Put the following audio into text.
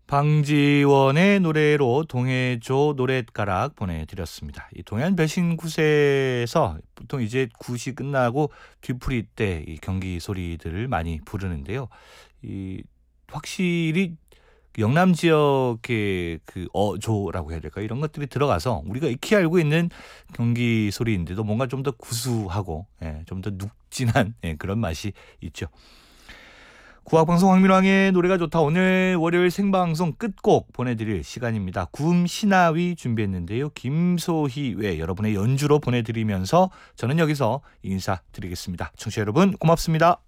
방지원의 노래로 동해조 노랫가락 보내드렸습니다. 이 동해안 배신굿에서 보통 이제 굿이 끝나고 뒤풀이 때 이 경기 소리들을 많이 부르는데요. 이 확실히 영남 지역의 그 어조라고 해야 될까, 이런 것들이 들어가서 우리가 익히 알고 있는 경기 소리인데도 뭔가 좀 더 구수하고 좀 더 눅진한 그런 맛이 있죠. 국악방송 황민왕의 노래가 좋다. 오늘 월요일 생방송 끝곡 보내드릴 시간입니다. 구음 신하위 준비했는데요. 김소희 외 여러분의 연주로 보내드리면서 저는 여기서 인사드리겠습니다. 청취자 여러분 고맙습니다.